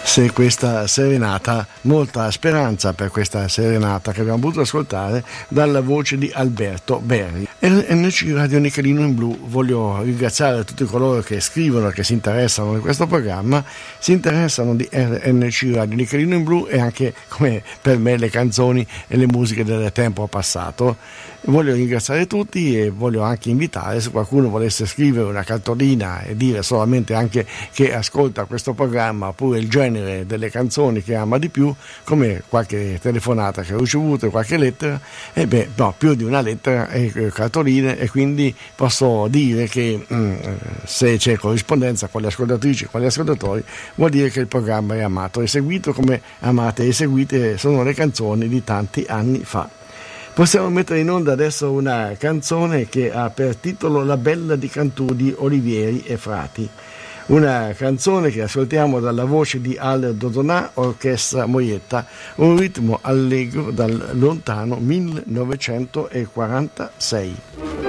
se questa serenata, molta speranza per questa serenata che abbiamo potuto ascoltare dalla voce di Alberto Berri. NC Radio Nichelino in Blu, voglio ringraziare tutti coloro che scrivono, che si interessano di questo programma, si interessano di NC Radio Nichelino in Blu e anche come per me le canzoni e le musiche del tempo passato. Voglio ringraziare tutti e voglio anche invitare, se qualcuno volesse scrivere una cartolina e dire solamente anche che ascolta questo programma oppure il genere delle canzoni che ama di più, come qualche telefonata che ho ricevuto, qualche lettera, più di una lettera e cartoline, e quindi posso dire che se c'è corrispondenza con le ascoltatrici e con gli ascoltatori, vuol dire che il programma è amato e seguito come amate e seguite sono le canzoni di tanti anni fa. Possiamo mettere in onda adesso una canzone che ha per titolo La Bella di Cantù di Olivieri e Frati, una canzone che ascoltiamo dalla voce di Al Dodonà, Orchestra Moietta, un ritmo allegro dal lontano 1946.